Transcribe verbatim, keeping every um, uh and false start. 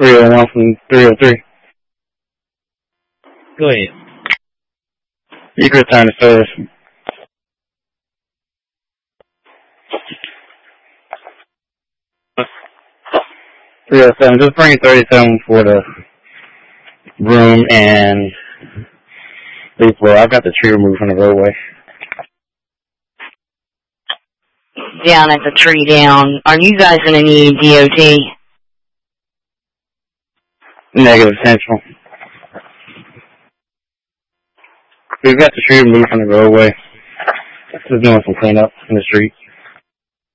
three oh one from three oh three. Go ahead. You can return to service. three oh seven, just bring thirty-seven for the room and leaf blower. I've got the tree removed from the roadway. Down at the tree down. Are you guys going to need D O T? Negative central. We've got the tree removed from the roadway. Just doing some cleanup in the streets.